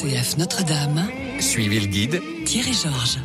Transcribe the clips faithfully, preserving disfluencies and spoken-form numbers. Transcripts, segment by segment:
C F Notre-Dame. Suivez le guide. Thierry Georges.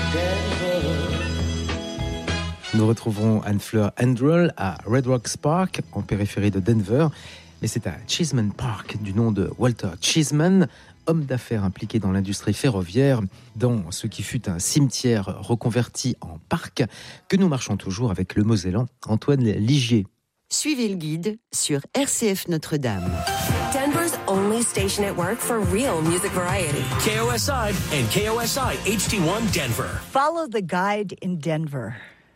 Nous retrouverons Anne-Fleur Andrell à Red Rocks Park, en périphérie de Denver. Mais c'est à Cheeseman Park, du nom de Walter Cheeseman, homme d'affaires impliqué dans l'industrie ferroviaire, dans ce qui fut un cimetière reconverti en parc, que nous marchons toujours avec le Mosellan Antoine Ligier. Suivez le guide sur R C F Notre-Dame. Denver's only station at work for real music variety. K O S I and K O S I H D one Denver. Follow the guide in Denver.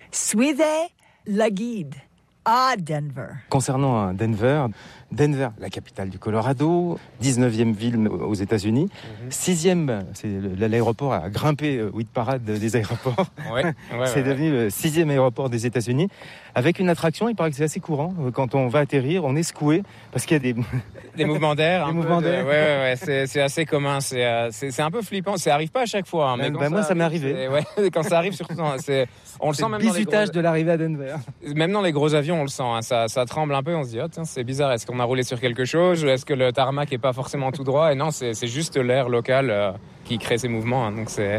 Suivez le guide à Denver. Concernant Denver, Denver, la capitale du Colorado, dix-neuvième ville aux États-Unis, mm-hmm. sixième, c'est l'aéroport à grimper au hit parade des aéroports. Ouais, ouais, c'est ouais, devenu ouais. le sixième aéroport des États-Unis, avec une attraction. Il paraît que c'est assez courant. Quand on va atterrir, on est secoué parce qu'il y a des des mouvements d'air. Des mouvements de... d'air. Ouais, ouais, ouais. C'est, c'est assez commun. C'est, euh, c'est, c'est un peu flippant. Ça arrive pas à chaque fois. Hein, mais ben, quand ben ça moi, ça arrive, m'est arrivé. Ouais, quand ça arrive, surtout, c'est, on le c'est sent le même dans les bizutage gros... de l'arrivée à Denver. Même dans les gros avions, on le sent. Hein. Ça, ça tremble un peu. On se dit, oh, tiens, c'est bizarre. Est-ce qu'on a roulé sur quelque chose? Est-ce que le tarmac est pas forcément tout droit? Et non, c'est, c'est juste l'air local euh, qui crée ces mouvements. Hein. Donc c'est.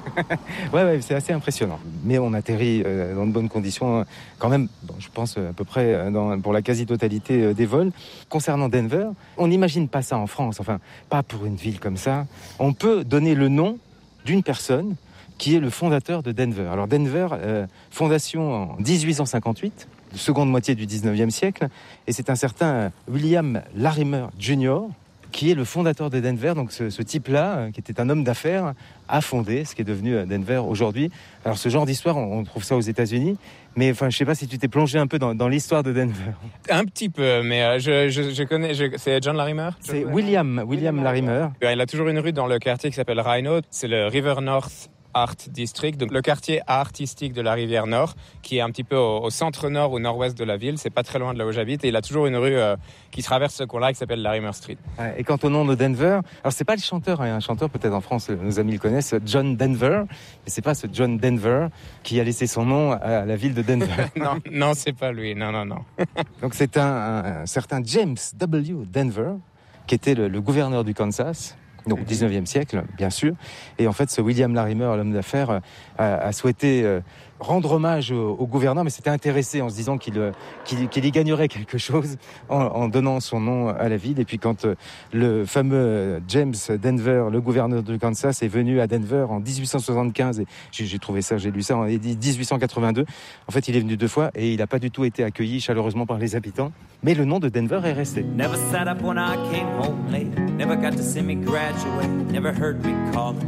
ouais, ouais, c'est assez impressionnant. Mais on atterrit euh, dans de bonnes conditions, quand même. Bon, je pense à peu près dans, pour la quasi-totalité euh, des vols. Concernant Denver, on n'imagine pas ça en France. Enfin, pas pour une ville comme ça. On peut donner le nom d'une personne qui est le fondateur de Denver. Alors Denver, euh, fondation en dix-huit cent cinquante-huit, seconde moitié du dix-neuvième siècle, et c'est un certain William Larimer junior qui est le fondateur de Denver. Donc ce, ce type-là, qui était un homme d'affaires, a fondé ce qui est devenu Denver aujourd'hui. Alors ce genre d'histoire, on, on trouve ça aux États-Unis, mais enfin, je sais pas si tu t'es plongé un peu dans, dans l'histoire de Denver. Un petit peu, mais euh, je, je, je connais. Je, c'est John Larimer. C'est William, William Larimer. Il a toujours une rue dans le quartier qui s'appelle Rhino. C'est le River North Art District, donc le quartier artistique de la rivière Nord, qui est un petit peu au, au centre-nord, au nord-ouest de la ville. C'est pas très loin de là où j'habite, et il a toujours une rue euh, qui traverse ce coin-là, qui s'appelle Larimer Street. Ouais, et quant au nom de Denver, alors c'est pas le chanteur, hein, un chanteur peut-être en France, nos amis le connaissent, John Denver, mais c'est pas ce John Denver qui a laissé son nom à la ville de Denver. non, non, c'est pas lui, non, non, non. Donc c'est un, un, un certain James W. Denver, qui était le, le gouverneur du Kansas. Donc au dix-neuvième siècle, bien sûr. Et en fait, ce William Larimer, l'homme d'affaires, a, a souhaité euh, rendre hommage au, au gouverneur, mais s'était intéressé en se disant qu'il, qu'il, qu'il y gagnerait quelque chose en, en donnant son nom à la ville. Et puis quand euh, le fameux James Denver, le gouverneur du Kansas, est venu à Denver en dix-huit cent soixante-quinze, et j'ai, j'ai trouvé ça, j'ai lu ça en dix-huit cent quatre-vingt-deux, en fait, il est venu deux fois et il n'a pas du tout été accueilli chaleureusement par les habitants. Mais le nom de Denver est resté. Never sat up when I came home late. Never got to see me graduate. Never heard me calling.